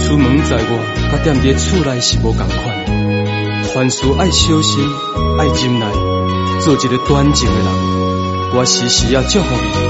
出门在外，甲踮伫厝内是无共款。凡事爱小心，爱忍耐，做一个端正的人。我时时啊祝福你。